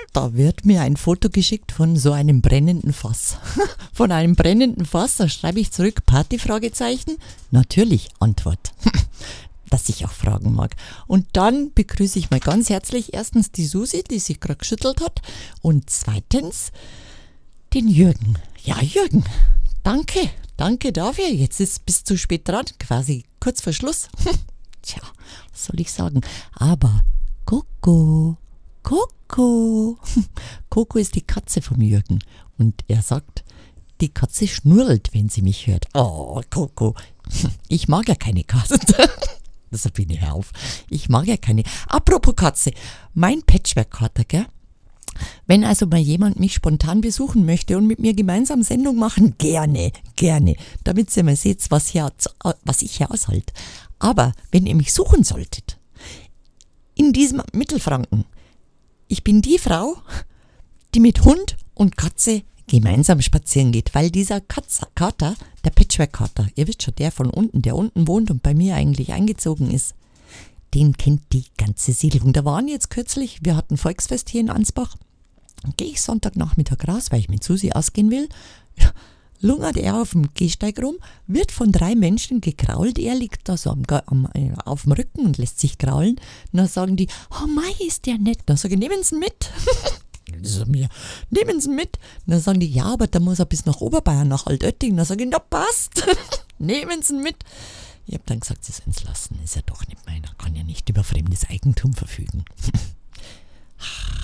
Da wird mir ein Foto geschickt von so einem brennenden Fass. Von einem brennenden Fass, da schreibe ich zurück, Party, Fragezeichen. Natürlich, Antwort. Dass ich auch fragen mag. Und dann begrüße ich mal ganz herzlich erstens die Susi, die sich gerade geschüttelt hat. Und zweitens den Jürgen. Ja, Jürgen, danke dafür. Jetzt bist du spät dran, quasi kurz vor Schluss. Tja, was soll ich sagen? Aber Coco ist die Katze vom Jürgen. Und er sagt, die Katze schnurrt, wenn sie mich hört. Oh, Coco, ich mag ja keine Katze. Deshalb bin ich auf. Ich mag ja keine. Apropos Katze, mein Patchwork-Kater, gell? Wenn also mal jemand mich spontan besuchen möchte und mit mir gemeinsam Sendung machen, gerne, damit ihr mal seht, was ich hier aushalte. Aber wenn ihr mich suchen solltet, in diesem Mittelfranken, ich bin die Frau, die mit Hund und Katze gemeinsam spazieren geht, weil dieser Kater, der Patchwork-Kater, ihr wisst schon, der von unten, der unten wohnt und bei mir eigentlich eingezogen ist, den kennt die ganze Siedlung. Da waren jetzt kürzlich, wir hatten Volksfest hier in Ansbach, dann gehe ich Sonntagnachmittag raus, weil ich mit Susi ausgehen will, lungert er auf dem Gehsteig rum, wird von 3 Menschen gekrault, er liegt da so auf dem Rücken und lässt sich kraulen. Und dann sagen die, oh Mai, ist der nett. Dann sage ich, nehmen Sie ihn mit. Nehmen Sie ihn mit. Und dann sagen die, ja, aber da muss er bis nach Oberbayern, nach Altötting. Dann sage ich, na passt. Nehmen Sie ihn mit. Ich habe dann gesagt, Sie sollen es lassen, ist ja doch nicht meiner, kann ja nicht über fremdes Eigentum verfügen.